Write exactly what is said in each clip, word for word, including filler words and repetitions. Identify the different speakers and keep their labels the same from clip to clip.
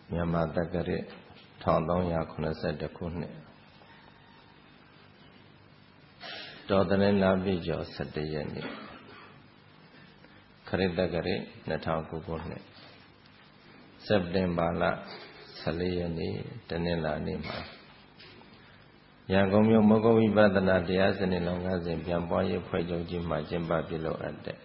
Speaker 1: မြန်မာတက္ကရာone thousand three hundred seventy-oneခုနှစ်တော်သလလာပြည့်ကျော်one oneရက်နေ့ခရစ်တက္ကရာtwo thousand nineခုနှစ်စက်တင်ဘာလfourteenရက်နေ့တနင်္လာနေ့မှာရန်ကုန်မြို့မောဂဝိပဿနာတရားစနစ်လုံးငန်းစဉ်ပြန်ပွားရေးဖွဲ့ချုပ်ကြီးမှာကျင်းပပြုလုပ်အပ်တဲ့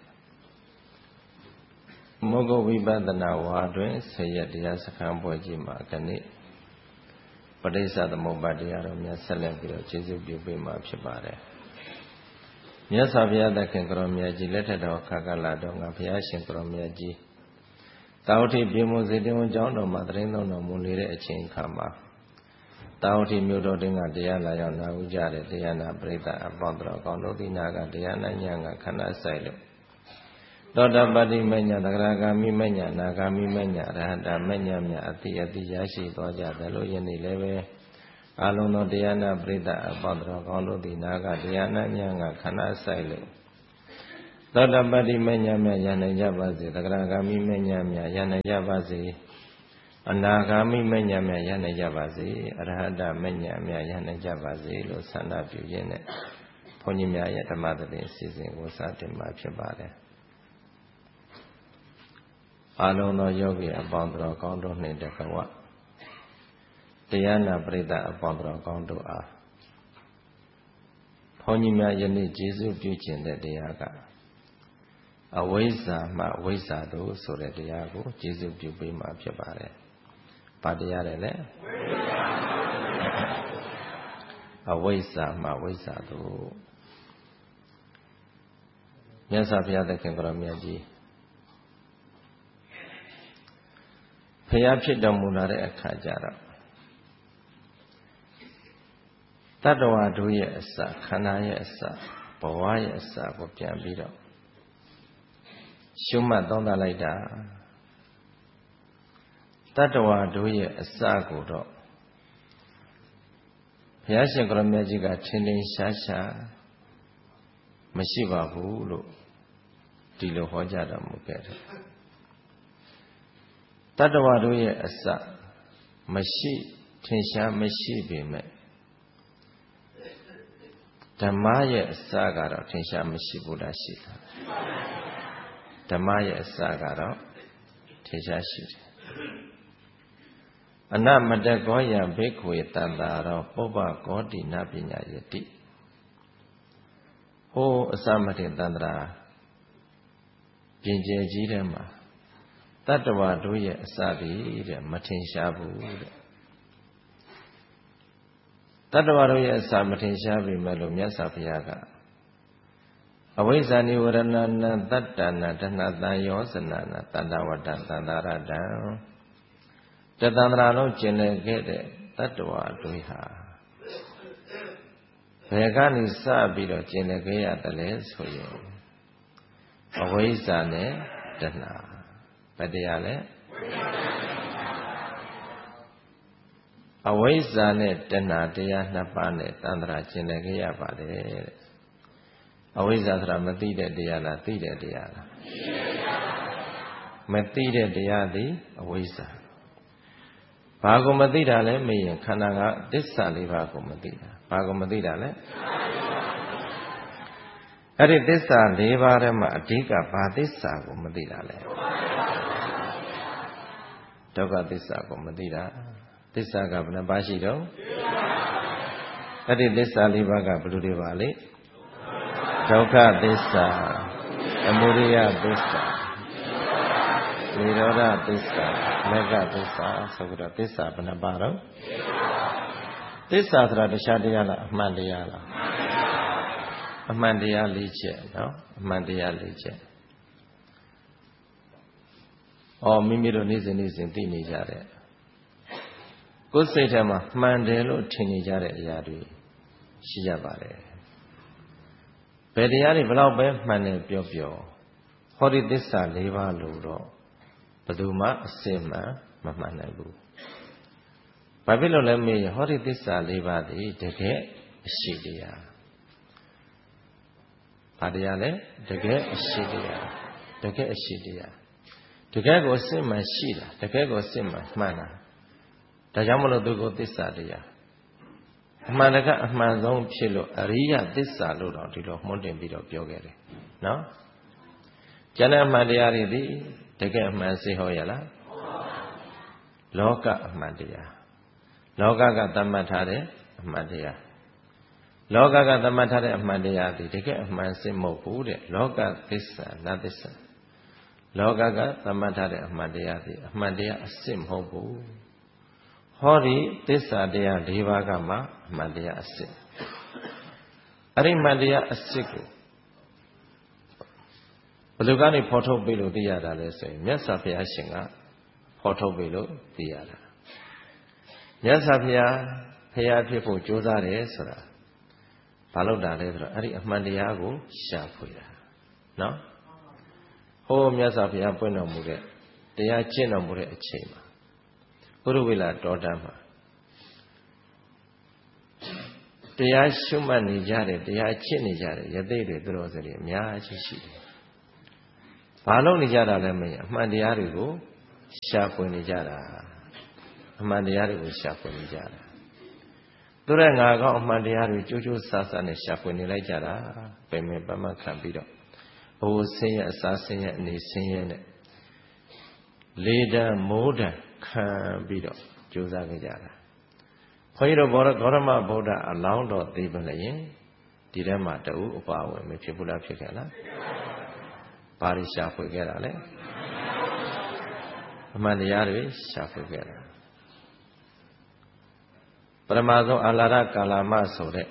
Speaker 1: မောဂဝိပဿနာဝါတွင်tenရက်တရားစခန်းပွဲကြီးမှာကနေ့ပဋိစ္စသမုပ္ပါဒတရားတော်များဆက်လက်ပြီးတော့ကျေးဇူးပြုပေးမှာဖြစ်ပါတယ်မြတ်စွာဘုရားသခင်ကိုရောမြတ်ကြီးလက်ထက်တော်ခါကလာတော်ငါဘုရားရှင်ကိုရောမြတ်ကြီးတာဝတိပြေမွန်စေတဝန်ကျောင်းတော်မှာတရင်တော်မူနေတဲ့အချိန်ခါမှာတာဝတိမြို့တော်တွင်ကတရားလာရောက်နာဦးကြတဲ့တရားနာပရိသတ်အပေါင်းတော်ကောင်းတို့ဒီနာကတရားနာညံကခဏဆိုင်လို့သောတာပတိမညသဂရဂါမိမညနာဂါမိမညရဟတမညမြအတိအတိရရှိသွားကြတယ်လို့ယနေ့လည်းပဲအလုံးသောတရားနာပရိသတ်အပေါင်းတော်ကောင်းတို့ဒီနာကတရားနာညံကခဏဆိုင်လို့သောတာပတိမညမြရနိုင်ကြပါစေသဂရဂါမိမညမြရနိုင်ကြပါစေအနာဂါမိမညမြရနိုင်ကြပါစေအရဟတမညမြရနိုင်ကြပါစေလို့ဆန္ဒပြုရင်းနဲ့ဘုန်းကြီးများရဲ့ဓမ္မသဘင်အစီအစဉ်ကိုစတင်မှာဖြစ်ပါတယ်အလုံးသောယောဂီအပေါင်းတော်ကောင်းတို့နှင့်တကွတရားနာပရိသတ်အပေါင်းတော်ကောင်းတို့အားဘုန်းကြီးများယနေ့ကျေးဇူးပြုခြင်းတဲ့တရားကအဝိဇ္ဇာမှဝိဇ္ဇာတို့ဆိုတဲ့တရားကိုကျေးဇူးပြုပေးမှာဖြစ်ပါတယ်။ဘာတရားလဲလဲအဝိဇ္ဇာမှဝိဇ္ဇာတို့မြတ်စွာဘုရားသခင်ကိုရောမြတ်ကြီးဖျားဖြစ်တော်မူလာတဲ့အခါကျတော့တတ္တဝါတို့ရဲ့အစခန္ဓာရဲ့အစဘဝရဲ့အစကိုပြန်ပြီးတော့ရှုမှတ်သုံးသပ်လိုက်တာတတ္တဝါတို့ရဲ့အစကိုတော့ဘုရားရှင်ကိုရမြတ်ကြီးကထင်ထင်ရှားရှားမရှိပါဘူးလို့ဒီလိုဟောကြားတော်မူခဲ့တယ်တတ္တဝါတို့ရဲ့အစမရှိထင်ရှားမရှိပေမဲ့ဓမ္မရဲ့အစကတော့ထင်ရှားမရှိဘူးလားရှိတာဓမ္မရဲ့အစကတော့ထင်ရှားရှိတယ်အနမတကောယဘိက္ခွေတတ္တာရောပုပ္ပကောတိနပညာယတိဟိုအစမတင်တန္တရာပြင်ကျဲကြီးထဲမှာတတ္တဝါတို့ရဲ့အစသည်တဲ့မထင်ရှားဘူးတဲ့တတ္တဝါတို့ရဲ့အစမထင်ရှားပြီမဲ့လို့မြတ်စွာဘုရားကအဝိဇ္ဇာနိဝရဏနာတတ္တနာတဏတံယောဇနာနာတန္တဝတ္တသန္တာရတံတသန္တရာလုံးကျင်လည်ခဲ့တဲ့တတ္တဝါတို့ဟာဘယ်ကနေစပြီးတော့ကျင်လည်ခဲ့ရတယ်လဲဆိုရင်အဝိဇ္ဇာနဲ့တဏှာဘယ်တရားလဲအဝိဇ္ဇာနဲ့တဏှာတရားနှစ်ပါးနဲ့တန္တရာကျင်လည်ခဲ့ရပါတယ်တဲ့အဝိဇ္ဇာဆိုတာမသိတဲ့တရားလားသိတဲ့တရားလားမသိတဲ့တရားသည်အဝိဇ္ဇာဘာကိုမသိတာလဲမေးရင်ခန္ဓာကသစ္စာလေးပါးကိုမသိတာဘာကိုမသိတာလဲအဲ့ဒီသစ္စာလေးပါးထဲမှာအဓိကဘာသစ္စာကိုမသိတာလဲဒုက္ခသစ္စာကိုမသိတာသစ္စာကဘယ်နှပါးရှိတော့အဲ့ဒီသစ္စာလေးပါးကဘယ်လိုတွေပါလဲဒုက္ခသစ္စာသမုဒယသစ္စာနိရောဓသစ္စာမဂ္ဂသစ္စာဆိုပြီးတော့သစ္စာဘယ်နှပါးတော့သစ္စာဆိုတာတရားတရားလားအမှန်တရားလားအမှန်တရားလေးချက်နော်အမှန်တရားလေးချက်အော်မိမိတို့နေ့စဉ်နေ့စဉ်သိနေကြတဲ့ကိုယ်စိတ်ထဲမှာမှန်တယ်လို့ထင်နေကြတဲ့အရာတွေရှိကြပါတယ်ဘယ်တရားတွေဘလောက်ပဲမှန်တယ်ပြောပြောဟောဒီသစ္စာ၄ပါးလို့တော့ဘယ်သူမှအစစ်မှန်မမှန်နိုင်ဘူးဘာဖြစ်လို့လဲမေးရင်ဟောဒီသစ္စာ၄ပါးဒီတကယ်အရှိတရားဘာတရားလဲတကယ်အရှိတရားတကယ်အရှိတရားတကယ်ကိုအစစ်မှန်ရှိတာတကယ်ကိုအစစ်မှန်မှန်တာဒါကြောင့်မလို့သူကိုသစ္စာတရားအမှန်တကအမှန်ဆုံးဖြစ်လို့အရိယသစ္စာလို့တော့ဒီလိုမှုန်းတင်ပြီးတော့ပြောခဲ့တယ်နော်ကျန်တဲ့အမှန်တရားတွေဒီတကယ်အမှန်စေဟောရလားလောကအမှန်တရားလောကကသတ်မှတ်ထားတဲ့အမှန်တရားလောကကသတ်မှတ်ထားတဲ့အမှန်တရားဒီတကယ်အမှန်စစ်မဟုတ်ဘူးတဲ့လောကသစ္စာနသစ္စာလောကကသတ်မှတ်ထားတဲ့အမှန်တရားဒီအမှန်တရားအစစ်မဟုတ်ဘူးဟောဒီသစ္စာတရား၄ပါးကမှအမှန်တရားအစစ်အဲ့ဒီမှန်တရားအစစ်ကိုဘယ်လိုကနေဖော်ထုတ်ပေးလို့သိရတာလဲဆိုရင်မြတ်စွာဘုရားရှင်ကဖော်ထုတ်ပေးလို့သိရတာမြတ်စွာဘုရားဘုရားဖြစ်ဖို့ကြိုးစားတယ်ဆိုတာဘာလို့တာလဲဆိုတော့အဲ့ဒီအမှန်တရားကိုရှာဖွေတာနော်ဟိုးမြတ်စွာဘုရားပွင့်တော်မူတဲ့တရားကျင့်တော်မူတဲ့အချိန်မှာဘုရဝိလာတော်တမ်းမှာတရားရှုမှတ်နေကြတယ်တရားကျင့်နေကြတယ်ယသိတွေသူတော်စရိအများကြီးရှိတယ်ဘာလို့နေကြတာလဲမင်းအမှန်တရားတွေကိုရှာဖွေနေကြတာအမှန်တရားတွေကိုရှာဖွေနေကြတာသူရဲ့ငါကောင်းအမှန်တရားတွေကြိုးကြိုးဆာဆာနဲ့ရှာဖွေနေလိုက်ကြတာပင်ပင်ပန်းပန်းခံပြီးတော့ဘိုးဆင်းရဲအစာဆင်းရဲအနေဆင်းရဲနဲ့လေတံမိုးတံခံပြီးတော့ကြိုးစားကြကြတာခွန်ကြီးတို့ဘောရဂေါရမဗုဒ္ဓအလောင်းတော်သိပလျင်ဒီထဲမှာတူအပါဝင်မဖြစ်ဘူးလားဖြစ်ခဲ့လားဘာတွေရှာဖွေခဲ့တာလဲအမှန်တရားတွေရှာဖွေခဲ့တာပရမဆုံးအာလာရကာလမဆိုတဲ့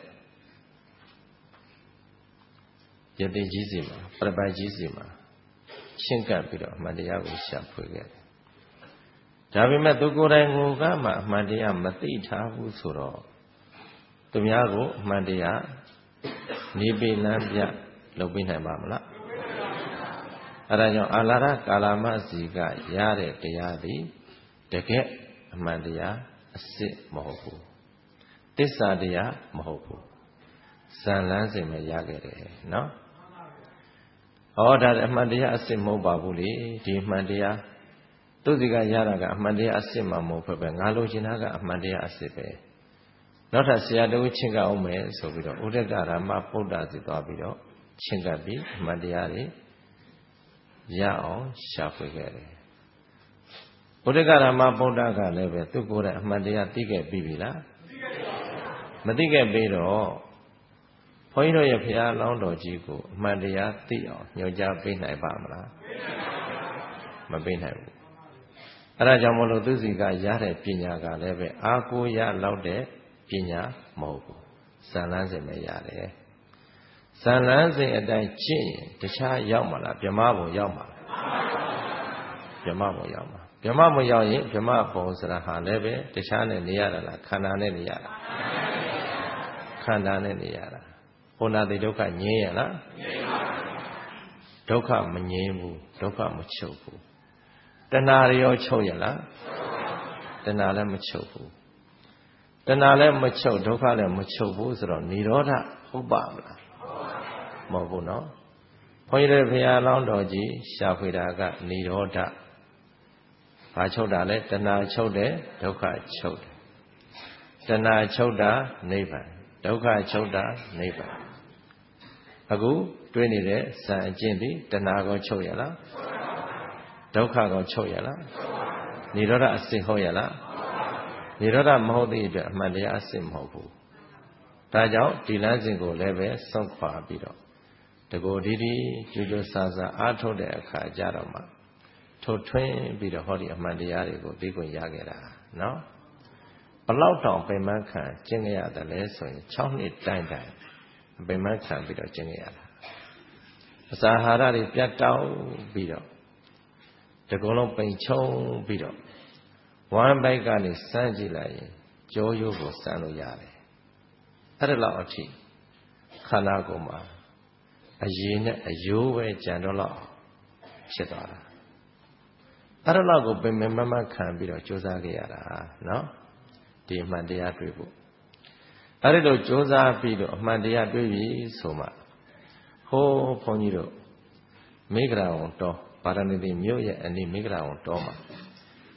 Speaker 1: ယတိကြီးစီမှာပရပိုက်ကြီးစီမှာရှင်းကပ်ပြီးတော့အမှန်တရားကိုရှာဖွေခဲ့တယ်ဒါပေမဲ့သူကိုယ်တိုင်ကိုကမှအမှန်တရားမသိထားဘူးဆိုတော့သူများကိုအမှန်တရားနေပေလမ်းပြလုပ်ပေးနိုင်ပါမလားအဲဒါကြောင့်အာလာရကာလမစီကရတဲ့တရားသည်တကယ်အမှန်တရားအစစ်မဟုတ်ဘူးသစ္စာတရားမဟုတ်ဘူးဇန်လန်းစင်ပဲရခဲ့တယ်နော်ဟောဒါအမှန်တရားအစစ်မဟုတ်ပါဘူးလေဒီအမှန်တရားသူစီကရတာကအမှန်တရားအစစ်မှမဟုတ်ပဲငါလိုချင်တာကအမှန်တရားအစစ်ပဲနောက်ထပ်ဆရာတော်ချင်းကအောင်မယ်ဆိုပြီးတော့ဥဒကရမပုဒ္ဒစီသွားပြီးတော့ချင်းကပ်ပြီးအမှန်တရားတွေရအောင်ရှာဖွေခဲ့တယ်ဥဒကရမပုဒ္ဒကလည်းပဲသူကိုယ်တိုင်အမှန်တရားသိခဲ့ပြီးပြီလားမသိခဲ့ပြီးတော့ဘုန်းကြီးတို့ရဲ့ဘုရားလောင်းတော်ကြီးကိုအမှန်တရားသိအောင်ညွှန်ကြားပေးနိုင်ပါမလားမပေးနိုင်ဘူးအဲဒါကြောင့်မလို့သူစီကရတဲ့ပညာကလည်းပဲအာကိုရလောက်တဲ့ပညာမဟုတ်ဘူးဇန်လန်းစင်ပဲရတယ်ဇန်လန်းစင်အတိုင်းကျင့်ရင်တခြားရောက်မှာလားဗြဟ္မဘုံရောက်မှာလားဗြဟ္မဘုံရောက်မှာဗြဟ္မဘုံရောက်ရင်ဗြဟ္မဘုံဆိုတာဟာလည်းပဲတခြားနဲ့နေရတာလားခန္ဓာနဲ့နေရတာခန္ဓာနဲ့နေရတာဟောနာတိဒုက္ခငြင်းရလားငြင်းပါဘူးဒုက္ခမငြင်းဘူးဒုက္ခမချုပ်ဘူးတဏှာရောချုပ်ရလားတဏှာလည်းမချုပ်ဘူးတဏှာလည်းမချုပ်ဒုက္ခလည်းမချုပ်ဘူးဆိုတော့និရောဓဟုတ်ပါမလားမဟုတ်ဘူးနော်ဘုန်းကြီးတို့ဘုရားလောင်းတော်ကြီးရှာဖွေတာကនិရောဓဘာချုပ်တာလဲတဏှာချုပ်တယ်ဒုက္ခချုပ်တယ်တဏှာချုပ်တာနိဗ္ဗာန်ဒုက္ခချုပ်တာနိဗ္ဗာန်အခုတွေ့နေတဲ့ဇံအကျင့်ဒီတဏှာကိုချုပ်ရလားဒုက္ခကိုချုပ်ရလားនិရောဓအစစ်ဟုတ်ရလားនិရောဓမဟုတ်တဲ့အတွက်အမှန်တရားအစစ်မဟုတ်ဘူးဒါကြောင့်ဒီလမ်းစဉ်ကိုလည်းပဲစွန့်ခွာပြီးတော့တကိုယ်ဒီဒီကျူးကျူးဆာဆာအားထုတ်တဲ့အခါကြတော့မှထိုထွင်းပြီးတော့ဟောဒီအမှန်တရားတွေကိုသိခွင့်ရခဲ့တာနော်ဘလောက်တောင်ပင်မခံကျင့်ရရတယ်လဲဆိုရင်၆နှစ်တိုင်တိုင်ပင်မခံပြီးတော့ကျင့်ရတာအစာအာဟာရတွေပြတ်တောက်ပြီးတော့ဒီကုလုံးပိန်ချုံပြီးတော့ဝမ်းဘိုက်ကနေစမ်းကြည့်လိုက်ရင်ကြောရိုးကိုစမ်းလို့ရတယ်အဲ့ဒါလောက်အထိခန္ဓာကိုယ်မှာအရည်နဲ့အယိုးပဲကြံတော့လောက်ဖြစ်သွားတာအဲ့ဒါလောက်ကိုပင်ပင်မမခံပြီးတော့ကြိုးစားခဲ့ရတာနော်ဒီအမှန်တရားတွေ့ဖို့အဲ့ဒီလိုကြိုးစားပြီးတော့အမှန်တရားတွေ့ပြီဆိုမှဟိုးဘုန်းကြီးတို့မိဂရာဝန်တော်ပါရဏသီမြို့ရဲ့အနိမိဂရာဝန်တော်မှာ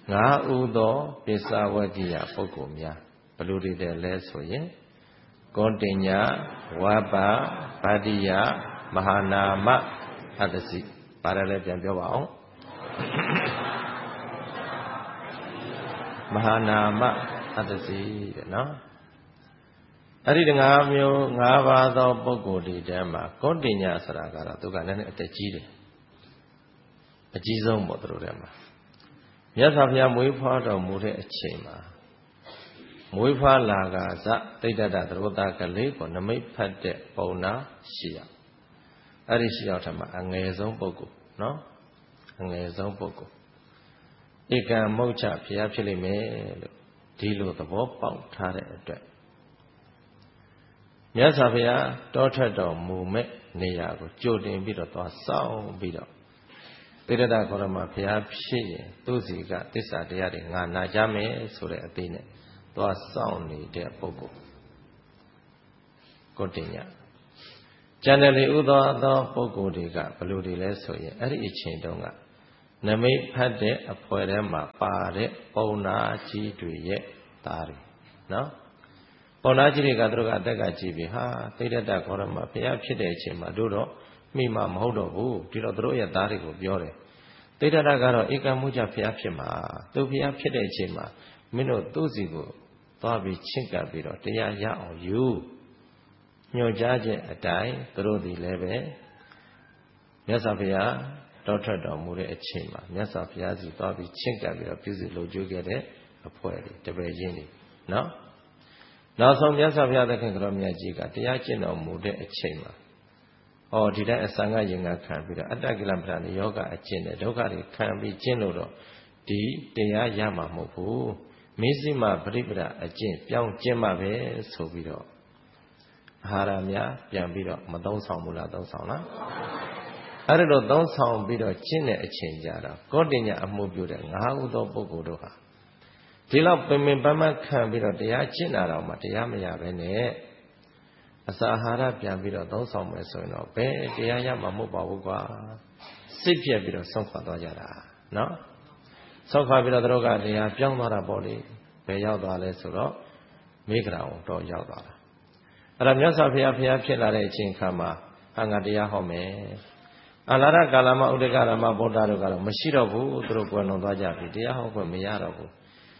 Speaker 1: ငါးဥသောပိဿဝတ္တိယပုဂ္ဂိုလ်များဘယ်လိုတွေတဲ့လဲဆိုရင်ကောတိညာဝဘဗတ္တိယမဟာနာမအတ္တစီပါတယ်လဲပြန်ပြောပါအောင်မဟာနာမအတ္တစီတဲ့နော်အဲ့ဒီငါးမျိုးငါးပါးသောပုဂ္ဂိုလ်တွေထဲမှာကောတိညာဆိုတာကတော့သူကလည်းအသက်ကြီးတယ်အကြီးဆုံးပေါ့သူတို့ထဲမှာမြတ်စွာဘုရားမွေးဖွားတော်မူတဲ့အချိန်မှာမွေးဖွားလာကစတိဋ္ဌတသရဝတ္တကလေးကိုနမိတ်ဖတ်တဲ့ပုံနာရှိရအဲ့ဒီရှိရောက်ထမှာအငယ်ဆုံးပုဂ္ဂိုလ်နော်အငယ်ဆုံးပုဂ္ဂိုလ်ဧကံမုတ်ချဘုရားဖြစ်လိမ့်မယ်လို့ဒီလိုသဘောပေါက်ထားတဲ့အတွက်မြတ်စွာဘုရားတောထွက်တော်မူမဲ့နေရာကိုကြိုတင်ပြီးတော့သွားစောင့်ပြီးတော့တိရဒကောရမဘုရားဖြစ်ရင်သူ့စီကသစ္စာတရားတွေငါနာကြမယ်ဆိုတဲ့အသေးနဲ့သွားစောင့်နေတဲ့ပုဂ္ဂိုလ်ကိုတင်ညာကျန်တဲ့လေဥသောသောပုဂ္ဂိုလ်တွေကဘယ်လိုတွေလဲဆိုရင်အဲ့ဒီအချိန်တုန်းကနမိတ်ဖတ်တဲ့အဖွဲထဲမှာပါတဲ့ပုံနာကြီးတွေရဲ့သားတွေနော်ပုံနာကြီးတွေကသူတို့ကအသက်ကကြည့်ပြီးဟာတိရဒကောရမဘုရားဖြစ်တဲ့အချိန်မှာတို့တော့မိမမဟုတ်တော့ဘူးဒီတော့တို့ရဲ့သားတွေကိုပြောတယ်တိဋ္ဌတကတော့ဧကံမုချဘုရားဖြစ်မှာသူဘုရားဖြစ်တဲ့အချိန်မှာမင်းတို့သူ့စီကိုသွားပြီးချင့်ကပ်ပြီးတော့တရားရအောင်ယူညွှန်ကြားချက်အတိုင်းတို့ဒီလည်းပဲမြတ်စွာဘုရားတောထွက်တော်မူတဲ့အချိန်မှာမြတ်စွာဘုရားစီသွားပြီးချင့်ကပ်ပြီးတော့ပြုစုလုပ်ကြခဲ့တဲ့အဖွဲ့တွေတပည့်ချင်းတွေနော်နောက်ဆုံးမြတ်စွာဘုရားသခင်ကတော်မြတ်ကြီးကတရားကျင့်တော်မူတဲ့အချိန်မှာဩဒီတိုင်းအစံကရင်ကခံပြီးတော့အတ္တကိလမ္ပဏိယောဂအကျင့်နဲ့ဒုက္ခတွေခံပြီးကျင့်လို့တော့ဒီတရားရမှာမဟုတ်ဘူးမေဇိမပရိပဒအကျင့်ပြောင်းကျင့်မှပဲဆိုပြီးတော့အာဟာရများပြန်ပြီးတော့မသုံးဆောင်ဘူးလားသုံးဆောင်လားအဲ့ဒါတော့သုံးဆောင်ပြီးတော့ကျင့်တဲ့အချိန်ကြတော့ကောတိညာအမှုပြုတဲ့ငါးဥသောပုဂ္ဂိုလ်တို့ဟာဒီလောက်ပင်ပင်ပန်းပန်းခံပြီးတော့တရားကျင့်တာတော့မှတရားမရပဲနဲ့အစာအာဟာရပြန်ပြီးတော့သုံးဆောင်မယ်ဆိုရင်တော့ဘယ်တရားရမှာမဟုတ်ပါဘူးကွာစိတ်ပြက်ပြီးတော့ဆုံးခွာသွားကြတာနော်ဆုံးခွာပြီးတော့တို့ကတရားပြောင်းသွားတာပေါ့လေဘယ်ရောက်သွားလဲဆိုတော့မေဂရာဝန်တော့ရောက်သွားတာအဲ့ဒါမြတ်စွာဘုရားဘုရားဖြစ်လာတဲ့အချိန်ခါမှာဟာငါတရားဟောမယ်အလာရကာလမဥဒိကရမဗုဒ္ဓတို့ကတော့မရှိတော့ဘူးသူတို့ကွယ်လွန်သွားကြပြီတရားဟောခွင့်မရတော့ဘူး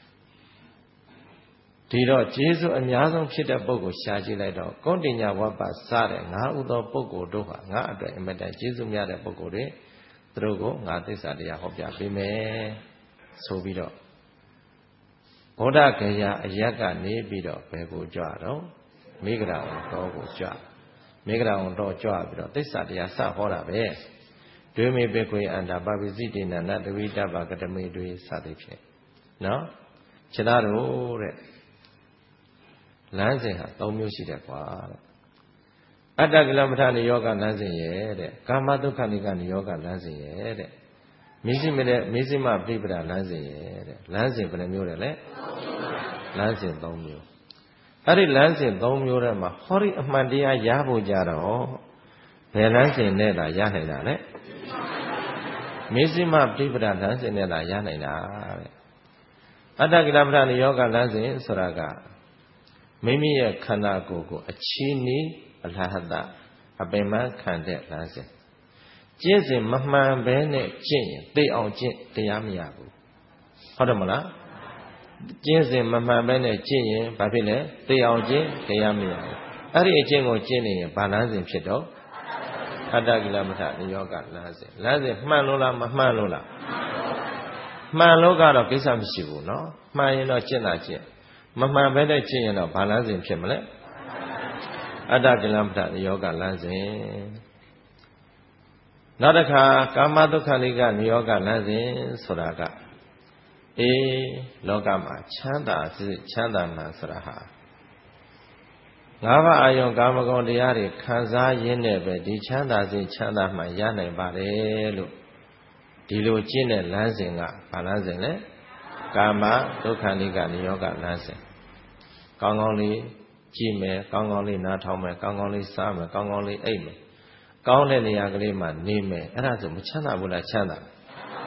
Speaker 1: ဒီတော့ကျေးဇူးအများဆုံးဖြစ်တဲ့ပုဂ္ဂိုလ်ရှားကြည့်လိုက်တော့ကောတိညာဝပ္ပစတဲ့ငါးဥသောပုဂ္ဂိုလ်တို့ဟာငါအတွက်အမတန်ကျေးဇူးများတဲ့ပုဂ္ဂိုလ်တွေသူတို့ကိုငါသစ္စာတရားဟောပြပေးမယ်ဆိုပြီးတော့ဗုဒ္ဓဂယာအရက်ကနေပြီးတော့ဘယ်ကိုကြွတော့မေဂရာဝန်တော်ကိုကြွမေဂရာဝန်တော်ကြွပြီးတော့သစ္စာတရားစဟောတာပဲဒွေမေပေခွေအန္တာပပိစိတေနနတဝိတ္တဗကတမေတွေစသည်ဖြင့်နော်ခြေသားတို့တဲ့လမ်းစဉ်ဟာသုံးမျိုးရှိတယ်ကွာတဲ့အတ္တကိလမထနိယောဂလမ်းစဉ်ရဲ့တဲ့ကာမဒုက္ခနိကနိယောဂလမ်းစဉ်ရဲ့တဲ့မိစိမတဲ့မိစိမပြိပဒလမ်းစဉ်ရဲ့တဲ့လမ်းစဉ်ဘယ်နှမျိုးလဲလဲလမ်းစဉ်သုံးမျိုးအဲ့ဒီလမ်းစဉ်သုံးမျိုးထဲမှာဟောဒီအမှန်တရားရဖို့ကြတော့ဘယ်လမ်းစဉ်နဲ့လာရနိုင်တာလဲမိစိမပြိပဒလမ်းစဉ်နဲ့လာရနိုင်တာတဲ့အတ္တကိလမထနိယောဂလမ်းစဉ်ဆိုတာကမိမိရဲ့ခန္ဓာကိုယ်ကိုအချီးနီးအလဟတအပင်ပန်းခံတဲ့လမ်းစဉ်ကျင့်စဉ်မမှန်ဘဲနဲ့ကျင့်ရင်သိအောင်ကျင့်တရားမရဘူးဟုတ်တယ်မလားကျင့်စဉ်မမှန်ဘဲနဲ့ကျင့်ရင်ဘာဖြစ်လဲသိအောင်ကျင့်တရားမရဘူးအဲ့ဒီအကျင့်ကိုကျင့်နေရင်ဘာလမ်းစဉ်ဖြစ်တော့အတ္တကိလမထနိယောဂလမ်းစဉ်လမ်းစဉ်မှန်လို့လားမမှန်လို့လားမှန်လို့ကတော့ကိစ္စမရှိဘူးเนาะမှန်ရင်တော့ကျင့်တာကျင့်မမှန်ပဲတဲ့ကျင့်ရင်တော့ဘာလမ်းစဉ်ဖြစ်မလဲအတ္တကိလမထနိယောဂလမ်းစဉ်နောက်တစ်ခါကာမဒုက္ခလိကနိယောဂလမ်းစဉ်ဆိုတာကအေးလောကမှာချမ်းသာစိချမ်းသာမှန်ဆိုတာဟာငါးပါးအာယုံကာမဂုဏ်တရားတွေခံစားရင်းနဲ့ပဲဒီချမ်းသာစိချမ်းသာမှန်ရနိုင်ပါတယ်လို့ဒီလိုကျင့်တဲ့လမ်းစဉ်ကဘာလမ်းစဉ်လဲကာမဒုက္ခလိကနိယောဂလမ်းစဉ်ကောင်းကောင်းလေးကြည့်မယ်ကောင်းကောင်းလေးနားထောင်မယ်ကောင်းကောင်းလေးစားမယ်ကောင်းကောင်းလေးအိပ်မယ်ကောင်းတဲ့နေရာကလေးမှာနေမယ်အဲ့ဒါဆိုမချမ်းသာဘူးလားချမ်းသာ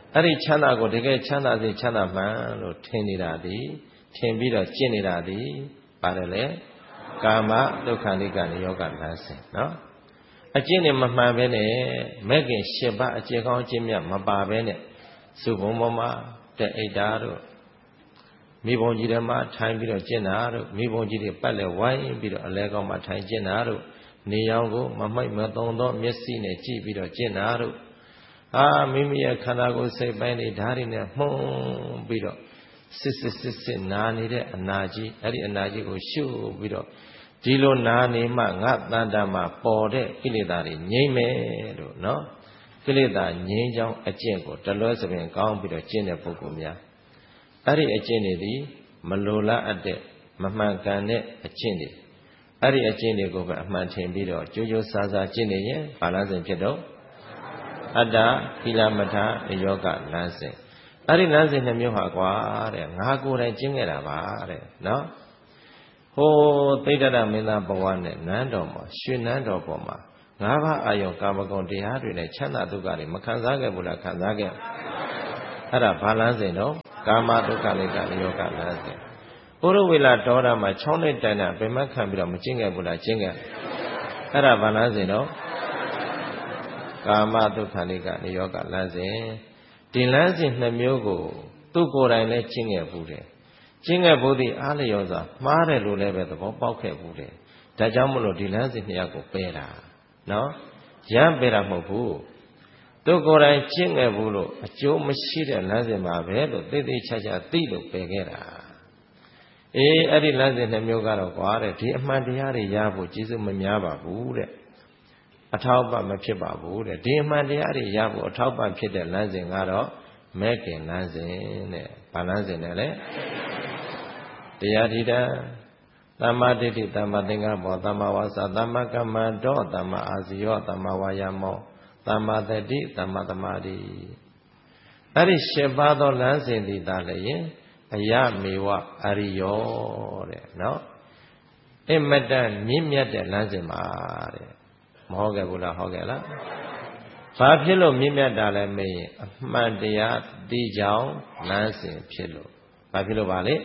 Speaker 1: အဲ့ဒီချမ်းသာကိုတကယ်ချမ်းသာစေချမ်းသာမှန်လို့ထင်နေတာဒီထင်ပြီးတော့ကျင့်နေတာဒီပါတယ်လေကာမဒုက္ခလိကနိယောဂလမ်းစဉ်နော်အကျင့်နဲ့မမှန်ပဲနဲ့မဲ့ခင်ရှစ်ပါးအကျင့်ကောင်းအကျင့်မြတ်မပါပဲနဲ့စုဘုံပေါ်မှာတဲ့အိတ်တာတို့မိဘုံကြီးတွေမှာထိုင်ပြီးတော့ကျင့်တာတို့မိဘုံကြီးတွေပတ်လဲဝိုင်းပြီးတော့အလဲကောင်းမှာထိုင်ကျင့်တာတို့နေရောင်ကိုမမိုက်မသုံးသောမျက်စိနဲ့ကြည့်ပြီးတော့ကျင့်တာတို့အာမိမိရဲ့ခန္ဓာကိုယ်စိတ်ပိုင်းတွေဓာတ်တွေနဲ့မှုံးပြီးတော့စစ်စစ်စစ်စစ်နာနေတဲ့အနာကြီးအဲ့ဒီအနာကြီးကိုရှုပြီးတော့ဒီလိုနာနေမှငါတန်တမှာပေါ်တဲ့ကိလေသာတွေငြိမ့်မယ်လို့နော်ကိလေသာငြိမ်းချောင်းအကျင့်ကိုတလွဲစပင်ကောင်းပြီးတော့ကျင့်တဲ့ပုဂ္ဂိုလ်များအဲ့ဒီအကျင့်တွေဒီမလိုလားအပ်တဲ့မမှန်ကန်တဲ့အကျင့်တွေအဲ့ဒီအကျင့်တွေကိုပဲအမှန်ထင်ပြီးတော့ကြိုးကြိုးစားစားကျင့်နေရင်ဘာလမ်းစဉ်ဖြစ်တော့အတ္တသီလမထယောဂလမ်းစဉ်အဲ့ဒီလမ်းစဉ်နှမျိုးဟာကွာတဲ့ငါကိုယ်တိုင်ကျင့်ခဲ့တာပါတဲ့နော်ဟိုသိတ္တရမင်းသားဘဝနဲ့နန်းတော်မှာရွှေနန်းတော်ပေါ်မှာငါးပါးအာယုံကာမဂုဏ်တရားတွေနဲ့ချမ်းသာဒုက္ခတွေမခံစားခဲ့ဘူးလားခံစားခဲ့အဲ့ဒါဘာလမ်းစဉ်တော့ကာမဒုက္ခလိကနိယောဂလမ်းစဉ်ပုရဝေလာဒေါရမှာ၆နှစ်တိုင်တာဘယ်မှခံပြီးတော့မကျင့်ခဲ့ဘူးလားကျင့်ခဲ့အဲ့ဒါဘာလမ်းစဉ်တော့ကာမဒုက္ခလိကနိယောဂလမ်းစဉ်ဒီလမ်းစဉ်နှစ်မျိုးကိုသူ့ကိုယ်တိုင်လည်းကျင့်ခဲ့ဘူးတယ်ကျင့်ခဲ့ဘူးသည်အားလျော်စွာမှားတယ်လို့လည်းပဲသဘောပေါက်ခဲ့ဘူးတယ်ဒါကြောင့်မလို့ဒီလမ်းစဉ်နှစ်ယောက်ကိုပယ်တာနော်ရမ်းပယ်တာမဟုတ်ဘူးသူကိုယ်တိုင်ကျင့်ခဲ့ဘူးလို့အကျိုးမရှိတဲ့လမ်းစဉ်ပါပဲလို့သိသိချာချာသိလို့ပယ်ခဲ့တာအေးအဲ့ဒီလမ်းစဉ်နှစ်မျိုးကတော့ကွာတဲ့ဒီအမှန်တရားတွေရဖို့ကျေးဇူးမများပါဘူးတဲ့အထောက်ပံ့မဖြစ်ပါဘူးတဲ့ဒီအမှန်တရားတွေရဖို့အထောက်ပံ့ဖြစ်တဲ့လမ်းစဉ်ကတော့မဲ့ခင်လမ်းစဉ်တဲ့ဘာလမ်းစဉ်လဲလဲတရားဓိတာသမ္မာဒိဋ္ဌိသမ္မာသင်္ကပ္ပသမ္မာဝါစာသမ္မာကမ္မန္တောသမ္မာအာဇီယောသမ္မာဝါယာမောသမ္မာတတိသမ္မာသမာဓိအဲ့ဒီရှင်းပါသောလမ်းစဉ်ဒီသာလည်းအယမေဝအရိယောတဲ့နော်အမတန်မြင့်မြတ်တဲ့လမ်းစဉ်ပါတဲ့မဟုတ်ခဲ့ဘူးလားဟုတ်ခဲ့လားဘာဖြစ်လို့မြင့်မြတ်တာလဲမေးရင်အမှန်တရားသိကြောင်းလမ်းစဉ်ဖြစ်လို့ဘာဖြစ်လို့ပါလဲ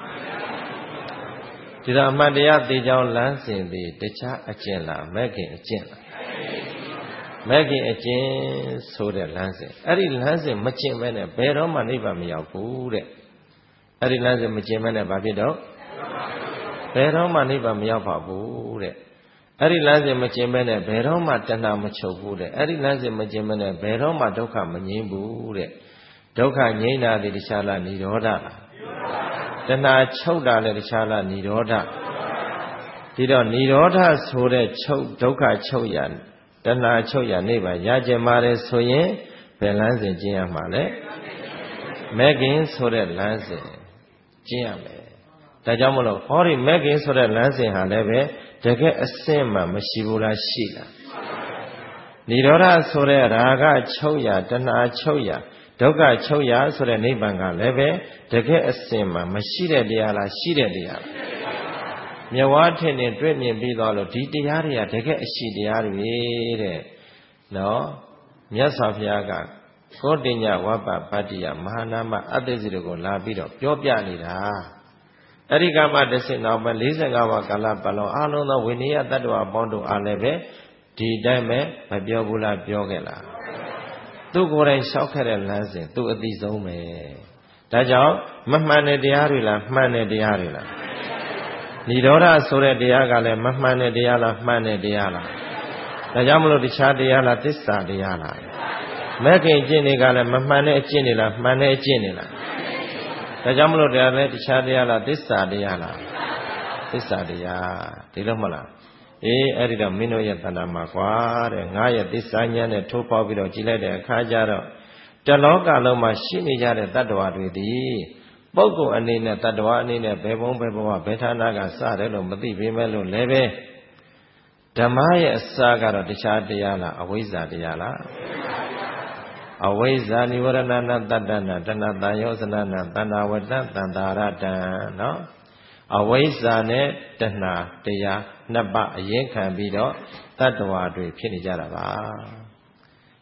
Speaker 1: ဒီတော့အမှန်တရားသိကြောင်းလမ်းစဉ်သည်တခြားအကျင့်လားမဲ့ခင်အကျင့်လားမဲ့ခင်အကျင့်ဆိုတဲ့လမ်းစဉ်အဲ့ဒီလမ်းစဉ်မကျင့်မဲနဲ့ဘယ်တော့မှနိဗ္ဗာန်မရောက်ဘူးတဲ့အဲ့ဒီလမ်းစဉ်မကျင့်မဲနဲ့ဘာဖြစ်တော့ဘယ်တော့မှနိဗ္ဗာန်မရောက်ပါဘူးတဲ့အဲ့ဒီလမ်းစဉ်မကျင့်မဲနဲ့ဘယ်တော့မှတဏှာမချုပ်ဘူးတဲ့အဲ့ဒီလမ်းစဉ်မကျင့်မဲနဲ့ဘယ်တော့မှဒုက္ခမငြိမ်းဘူးတဲ့ဒုက္ခငြိမ်းတာဒီတခြားလားនិရောဓလားတဏှာချုပ်တာလည်းတခြားလားនិရောဓဒီတော့និရောဓဆိုတဲ့ချုပ်ဒုက္ခချုပ်ရတဏှာချုပ်ရနိဗ္ဗာန်ရကြမှာလေဆိုရင်ဘယ်လမ်းစဉ်ကျင့်ရမှာလဲမဲ့ခင်ဆိုတဲ့လမ်းစဉ်ကျင့်ရမယ်ဒါကြောင့်မလို့ဟောဒီမဲ့ခင်ဆိုတဲ့လမ်းစဉ်ဟာလည်းပဲတကယ်အစင့်မှမရှိဘူးလားရှိလားនិရောဓဆိုတဲ့ရာဂချုပ်ရတဏှာချုပ်ရဒုက္ခချုပ်ရဆိုတဲ့နိဗ္ဗာန်ကလည်းပဲတကယ်အစင်မှာမရှိတဲ့တရားလားရှိတဲ့တရားလားမြတ်ဝါထင်နေတွေ့မြင်ပြီးတော့လို့ဒီတရားတွေကတကယ်အရှိတရားတွေတဲ့နော်မြတ်စွာဘုရားကကောတိညဝပ္ပပတ္တိယမဟာနာမအတ္တစီတို့ကိုလာပြီးတော့ပြောပြနေတာအဲ့ဒီကမှတစ်ဆင့်နောက်ပဲ၄၅ပါးကာလပတ်လုံးအလုံးသောဝိနည်းတတ္တဝအပေါင်းတို့အားလည်းပဲဒီတိုင်းပဲမပြောဘူးလားပြောခဲ့လားသူကိုယ်တိုင်လျှောက်ခဲ့တဲ့လမ်းစဉ်သူအသိဆုံးပဲဒါကြောင့်မမှန်တဲ့တရားတွေလားမှန်တဲ့တရားတွေလားនិရောဓဆိုတဲ့တရားကလည်းမမှန်တဲ့တရားလားမှန်တဲ့တရားလားဒါကြောင့်မလို့တခြားတရားလားသစ္စာတရားလားမဲ့ခင်အကျင့်တွေကလည်းမမှန်တဲ့အကျင့်တွေလားမှန်တဲ့အကျင့်တွေလားဒါကြောင့်မလို့တရားလည်းတခြားတရားလားသစ္စာတရားလားသစ္စာတရားဒီလိုမလားအေးအဲ့ဒီတော့မင်းတို့ရဲ့တဏ္ဍာမှာကွာတဲ့ငါရဲ့သစ္စာဉာဏ်နဲ့ထိုးပေါက်ပြီးတော့ကြည်လိုက်တဲ့အခါကျတော့တလောကလုံးမှာရှိနေကြတဲ့တ attva တွေသည်ပုဂ္ဂိုလ်အနေနဲ့တ attva အနေနဲ့ဘယ်ဘုံဘယ်ဘဝဘယ်ဌာနကစတယ်လို့မသိပေမဲ့လို့လည်းပဲဓမ္မရဲ့အစကတော့တခြားတရားလားအဝိဇ္ဇာတရားလားအဝိဇ္ဇာនិဝရဏနာတတ္တနာတဏ္ဍတယောဇနနာတဏ္ဍဝတ္တတန္တာရတံနော်အဝိဇ္ဇာနဲ့တဏှာတရားနှစ်ပါးအရင်ခံပြီးတော့တ attva တွေဖြစ်နေကြတာပါ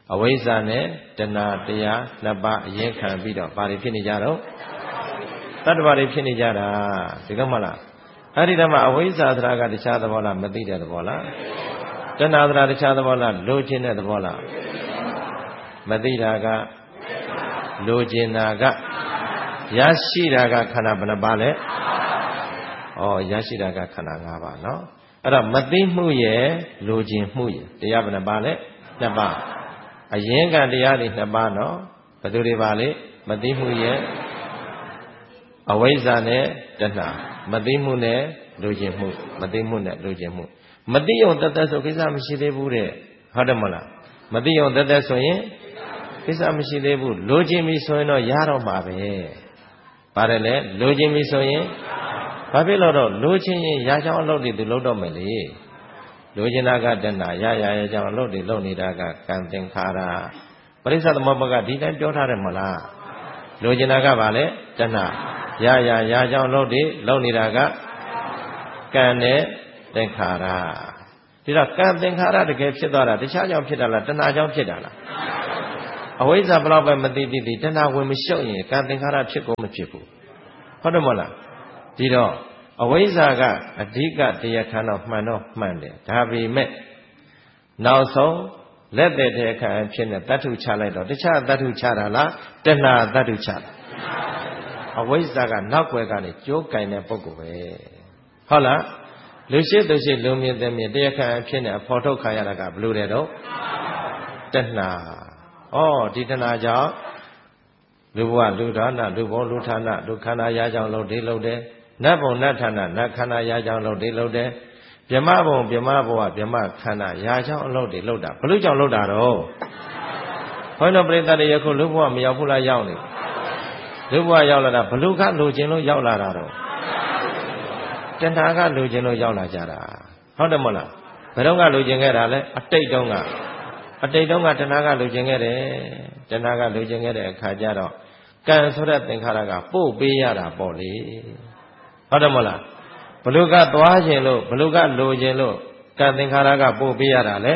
Speaker 1: အဝိဇ္ဇာနဲ့တဏှာတရားနှစ်ပါးအရင်ခံပြီးတော့ဘာတွေဖြစ်နေကြတော့တတ္တဝါတွေဖြစ်နေကြတာဒီကမလားအဲ့ဒီတည်းမှာအဝိဇ္ဇာသရာကတခြားသဘောလားမသိတဲ့သဘောလားတဏှာသရာတခြားသဘောလားလိုချင်တဲ့သဘောလားမသိတာကလိုချင်တာကရရှိတာကခန္ဓာဘယ်နှပါလဲဩရရှိတာကခန္ဓာ၅ပါးเนาะအဲ့တော့မသိမှုရဲ့လိုချင်မှုရဲ့တရားဘယ်နှပါလဲနှစ်ပါးအရင်ကတရားတွေနှစ်ပါးเนาะဘယ်သူတွေပါလဲမသိမှုရဲ့အဝိဇ္ဇာနဲ့တဏှာမသိမှုနဲ့လိုချင်မှုမသိမှုနဲ့လိုချင်မှုမသိအောင်တသက်ဆိုကိစ္စမရှိသေးဘူးတဲ့ဟုတ်တယ်မလားမသိအောင်တသက်ဆိုရင်ကိစ္စမရှိသေးဘူးလိုချင်ပြီဆိုရင်တော့ရတော့မှာပဲပါတယ်လေလိုချင်ပြီဆိုရင်ဘာဖြစ်လို့တော့လိုချင်ရင်ရချောင်းအလုပ်တွေသူလုပ်တော့မယ်လေလိုချင်တာကတဏှာရရရချောင်းအလုပ်တွေလုပ်နေတာကကံသင်္ခါရပရိစ္ဆသမုပ္ပါကဒီတိုင်းပြောထားတယ်မလားလိုချင်တာကဘာလဲတဏှာရရရချောင်းအလုပ်တွေလုပ်နေတာကကံနဲ့သင်္ခါရဒီတော့ကံသင်္ခါရတကယ်ဖြစ်သွားတာတခြားကြောင့်ဖြစ်တာလားတဏှာကြောင့်ဖြစ်တာလားအဝိဇ္ဇာဘလောက်ပဲမသိသိသိတဏှာဝင်မလျှော့ရင်ကံသင်္ခါရဖြစ်ကုန်မဖြစ်ဘူးဟုတ်တယ်မလားဒီတော့အဝိဇ္ဇာကအဓိကတရားခံတော့မှန်တော့မှန်တယ်ဒါပေမဲ့နောက်ဆုံးလက်တဲ့တဲ့အခါဖြစ်နေတတ္ထုချလိုက်တော့တခြားတတ္ထုချတာလားတဏှာတတ္ထုချတာအဝိဇ္ဇာကနောက်ွယ်ကနေကြိုးကင်တဲ့ပုဂ္ဂိုလ်ပဲဟုတ်လားလူရှိသူရှိလူမြင်တဲ့မြင်တရားခံဖြစ်နေအဖော်ထုတ်ခံရတာကဘလို့တဲ့တော့တဏှာဩဒီတဏှာကြောင့်လူဘဝလူဌာနလူဘုံလူဌာနလူခန္ဓာရာကြောင့်လုပ်တယ်လုပ်တယ်နတ်ဘုံနတ်ဌာနနတ်ခန္ဓာရာကြောင့်လုပ်တယ်လုပ်တယ်ဗြဟ္မဘုံဗြဟ္မဘဝဗြဟ္မခန္ဓာရာကြောင့်အလုပ်တွေလုပ်တာဘလို့ကြောင့်လုပ်တာတော့ဘုန်းတော်ပရိသတ်တွေယခုလူဘဝမရောက်ဘူးလားရောက်နေလူဘဝရောက်လာတာဘလို့ကလိုချင်လို့ရောက်လာတာတော့တဏှာကလိုချင်လို့ရောက်လာကြတာဟုတ်တယ်မဟုတ်လားဘယ်တော့ကလိုချင်ခဲ့တာလဲအတိတ်တုန်းကအတိတ်တုန်းကတဏှာကလိုချင်ခဲ့တယ်တဏှာကလိုချင်ခဲ့တဲ့အခါကျတော့ကံဆိုတဲ့သင်္ခါရကပို့ပေးရတာပေါ့လေဟုတ်တယ်မဟုတ်လားဘလူကသွားခြင်းလို့ဘလူကလိုခြင်းလို့ကံသင်္ခါရကပို့ပေးရတာလေ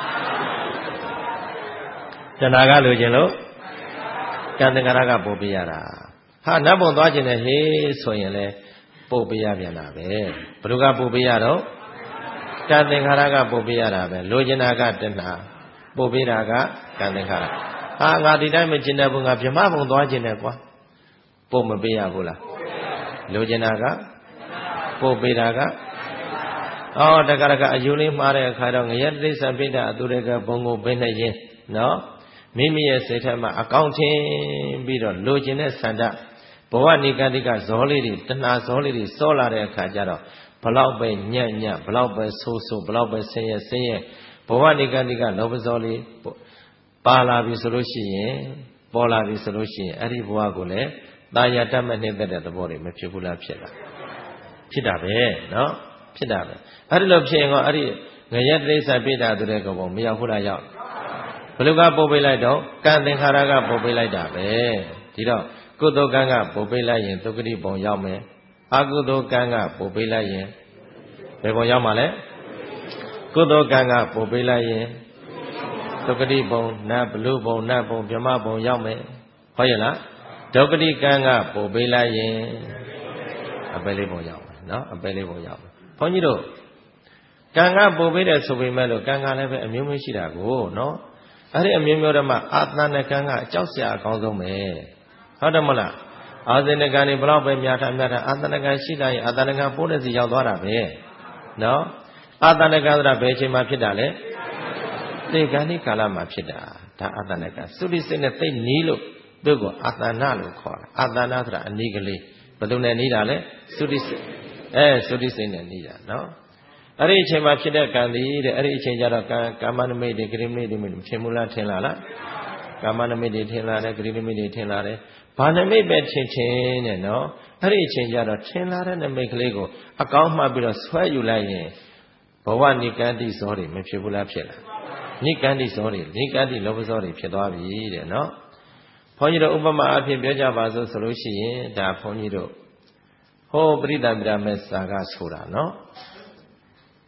Speaker 1: တဏှာကလိုခြင်းလို့ကံသင်္ခါရကပို့ပေးရတာဟာနတ်ဘုံသွားခြင်းနဲ့ဟေးဆိုရင်လေပို့ပေးရပြန်တာပဲဘလူကပို့ပေးရတော့ကံသင်္ခါရကပို့ပေးရတာပဲလိုချင်တာကတဏှာပို့ပေးတာကကံသင်္ခါရဟာငါဒီတိုင်းမကျင်တဲ့ဘုံကဗြဟ္မဘုံသွားကျင်တယ်ကွာပို့မပေးရဘူးလားလိုချင်တာကပို့ပေးတာကအော်တက္ကရကအယူလေးမှားတဲ့အခါတော့ငရဲတိစ္ဆာပိဋကအသူတွေကဘုံကိုဘိနေရင်နော်မိမိရဲ့စိတ်ထဲမှာအကောင့်ချင်းပြီးတော့လိုချင်တဲ့ဆန္ဒဘဝနိကတိကဇောလေးတွေတဏှာဇောလေးတွေစောလာတဲ့အခါကျတော့ဘလောက်ပဲညံ့ညံ့ဘလောက်ပဲဆိုးဆိုးဘလောက်ပဲဆင်းရဲဆင်းရဲဘဝနိကတိကလောဘဇောလေးပါလာပြီဆိုလို့ရှိရင်ပေါ်လာပြီဆိုလို့ရှိရင်အဲ့ဒီဘဝကိုလည်းတာယာတတ်မဲ့နေတဲ့သဘောတွေမဖြစ်ဘူးလားဖြစ်လားဖြစ်တာပဲเนาะဖြစ်တာပဲအဲ့ဒီလိုဖြစ်ရင်ကအဲ့ဒီငရဲတိစ္ဆာပိဋကဆိုတဲ့ကောင်မရောက်ဘူးလားရောက်ဘယ်လိုကပို့ပေးလိုက်တော့ကံသင်္ခါရကပို့ပေးလိုက်တာပဲဒီတော့ကုသိုလ်ကံကပို့ပေးလိုက်ရင်သုက္ကတိဘုံရောက်မယ်အကုသိုလ်ကံကပို့ပေးလိုက်ရင်ဘယ်ဘုံရောက်မှာလဲကုသိုလ်ကံကပို့ပေးလိုက်ရင်သုက္ကတိဘုံနတ်ဘလူဘုံနတ်ဘုံဗြဟ္မဘုံရောက်မယ်ဟုတ်ရဲ့လားဒုက္ကတိကံကပို့ပေးလိုက်ရင်အပယ်လေးဘုံရောက်မယ်နော်အပယ်လေးဘုံရောက်မယ်ဘုန်းကြီးတို့ကံကပို့ပေးတယ်ဆိုပေမဲ့လို့ကံကလည်းပဲအမျိုးမျိုးရှိတာကိုနော်အဲ့ဒီအမျိုးမျိုးတည်းမှာအာသနကံကအကြောက်စရာအကောင်းဆုံးပဲဟုတ်တယ်မလားအာသနကံတွေဘလောက်ပဲများတာများတာအာသနကံရှိလာရင်အာသနကံပို့တဲ့စီရောက်သွားတာပဲနော်အာသနကံဆိုတာဘယ်အချိန်မှဖြစ်တာလဲသေကံဒီကာလမှာဖြစ်တာဒါအာသနကံသုတိစိတ်နဲ့သိနီးလို့သူ့ကိုအာသနာလို့ခေါ်တာအာသနာဆိုတာအနီးကလေးဘယ်သူနဲ့နီးတာလဲသုတိစိတ်အဲသုတိစိတ်နဲ့နီးတာနော်အဲ့ဒီအချိန်မှာဖြစ်တဲ့ကံဒီတဲ့အဲ့ဒီအချိန်ကျတော့ကံကာမနမိတ်တွေဂရိမိတ်တွေထင်မလားထင်လားလားကာမနမိတ်တွေထင်လာတယ်ဂရိမိတ်တွေထင်လာတယ်ဘာနမိတ်ပဲထင်ချင်းတဲ့နော်အဲ့ဒီအချိန်ကျတော့ထင်လာတဲ့နမိတ်ကလေးကိုအကောင်းမှတ်ပြီးတော့ဆွဲယူလိုက်ရင်ဘဝနိကန္တိဇောတွေမဖြစ်ဘူးလားဖြစ်လားနိကန္တိဇောတွေနိကန္တိလောဘဇောတွေဖြစ်သွားပြီတဲ့နော်ဘုန်းကြီးတို့ဥပမာအဖြစ်ပြောကြပါစို့ဆိုလို့ရှိရင်ဒါဘုန်းကြီးတို့ဟောပရိသတ်ပြမဲ့စာကဆိုတာနော်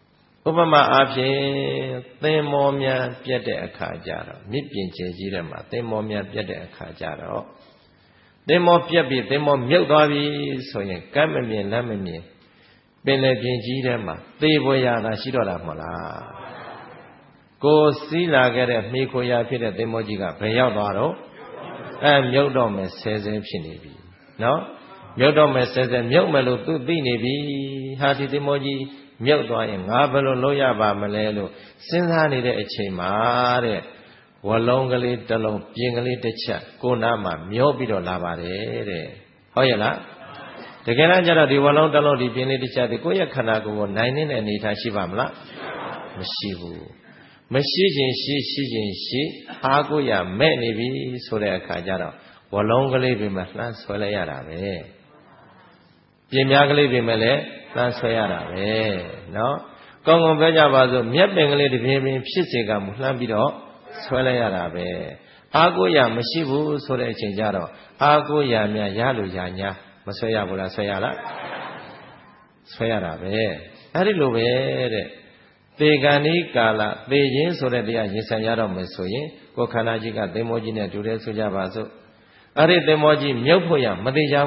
Speaker 1: ဥပမာအားဖြင့်သင်္ဘောများပြတ်တဲ့အခါကျတော့မြစ်ပြင်ကျယ်ကြီးထဲမှာသင်္ဘောများပြတ်တဲ့အခါကျတော့သင်္ဘောပြတ်ပြီးသင်္ဘောမြုပ်သွားပြီဆိုရင်ကမ်းမမြင်လက်မမြင်ပင်လယ်ပြင်ကြီးထဲမှာသေပွဲရတာရှိတော့တာမဟုတ်လားကိုစီးလာခဲ့တဲ့မိခိုရာဖြစ်တဲ့သင်္ဘောကြီးကဘယ်ရောက်သွားတော့အဲမြုပ်တော့မယ်ဆဲဆဲဖြစ်နေပြီနော်မြုပ်တော့မယ်ဆဲဆဲမြုပ်မယ်လို့သူသိနေပြီဟာဒီသင်္ဘောကြီးမြုပ်သွားရင်ငါဘယ်လိုလုပ်ရပါမလဲလို့စဉ်းစားနေတဲ့အချိန်မှာတဲ့ဝလုံးကလေးတစ်လုံးပြင်းကလေးတစ်ချက်ကိုနားမှာမျောပြီးတော့လာပါတယ်တဲ့ဟုတ်ရဲ့လားတကယ်တော့ကျတော့ဒီဝလုံးတစ်လုံးဒီပြင်းလေးတစ်ချက်ဒီကိုယ့်ရဲ့ခန္ဓာကိုယ်ကိုနိုင်နေတဲ့အနေထားရှိပါမလားမရှိဘူးမရှိခြင်းရှိရှိခြင်းရှိအားကိုရမဲ့နေပြီဆိုတဲ့အခါကျတော့ဝလုံးကလေးပြင်မှာလှမ်းဆွဲလိုက်ရတာပဲပြင်းများကလေးပြင်မဲ့လည်းလှမ်းဆွဲရတာပဲเนาะကောင်းကောင်းပြောကြပါစို့မြက်ပင်ကလေးတစ်ပြင်းပြင်းဖြစ်စေကမူလှမ်းပြီးတော့ဆွဲလိုက်ရတာပဲအားကိုရမရှိဘူးဆိုတဲ့အချိန်ကျတော့အားကိုရများရလို့ရညာမဆွဲရဘူးလားဆွဲရလားဆွဲရတာပဲအဲ့ဒီလိုပဲတဲ့သေကံဤကာလသေခြင်းဆိုတဲ့တရားရင်ဆိုင်ရတော့မယ်ဆိုရင်ကိုယ်ခန္ဓာကြီးကသင်္ဘောကြီးနဲ့တူတယ်ဆိုကြပါစို့အဲ့ဒီသင်္ဘောကြီးမြုပ်ဖို့ရမသေးကြ